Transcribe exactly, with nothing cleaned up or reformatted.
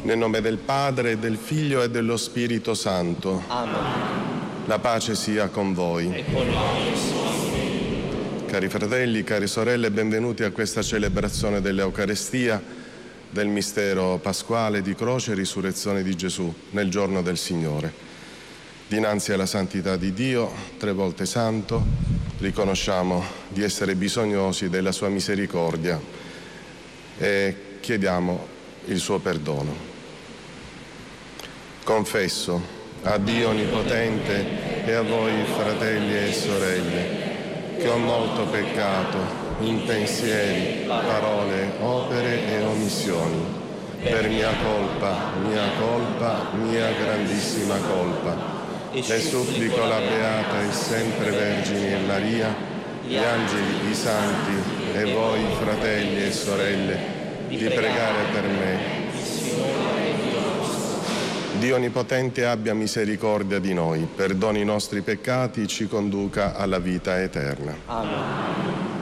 Nel nome del Padre, del Figlio e dello Spirito Santo. Amen. La pace sia con voi. E con noi. Cari fratelli, cari sorelle, benvenuti a questa celebrazione dell'Eucarestia, del mistero pasquale di croce e risurrezione di Gesù nel giorno del Signore. Dinanzi alla santità di Dio, tre volte santo, riconosciamo di essere bisognosi della sua misericordia e chiediamo il suo perdono. Confesso a Dio Onnipotente e a voi, fratelli e sorelle, che ho molto peccato in pensieri, parole, opere e omissioni, per mia colpa, mia colpa, mia grandissima colpa. E supplico la Beata e sempre Vergine Maria, gli angeli, i santi e voi, fratelli e sorelle, di pregare per me. Dio Onnipotente abbia misericordia di noi, perdoni i nostri peccati, ci conduca alla vita eterna. Amen.